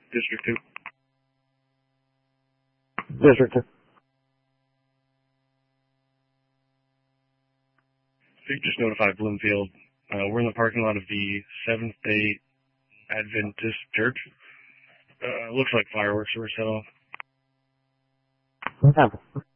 District 2. District 2. So you just notified Bloomfield. We're in the parking lot of the Seventh-day Adventist Church. Looks like fireworks were set off. Okay.